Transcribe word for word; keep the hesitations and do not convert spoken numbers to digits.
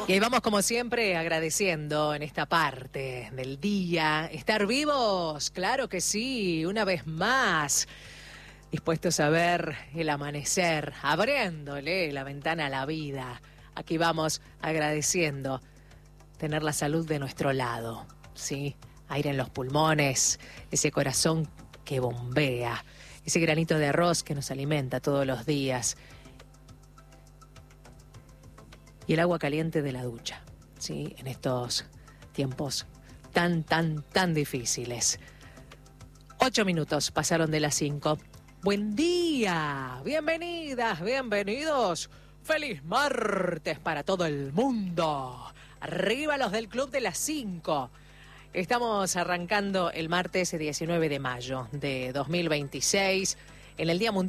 Y ahí vamos como siempre agradeciendo en esta parte del día, estar vivos, claro que sí, una vez más, dispuestos a ver el amanecer, abriéndole la ventana a la vida. Aquí vamos agradeciendo tener la salud de nuestro lado, ¿sí? Aire en los pulmones, ese corazón que bombea, ese granito de arroz que nos alimenta todos los días. Y el agua caliente de la ducha, ¿sí? En estos tiempos tan, tan, tan difíciles. Ocho minutos pasaron de las cinco. Buen día, bienvenidas, bienvenidos. Feliz martes para todo el mundo. Arriba los del Club de las Cinco. Estamos arrancando el martes diecinueve de mayo de dos mil veintiséis en el Día Mundial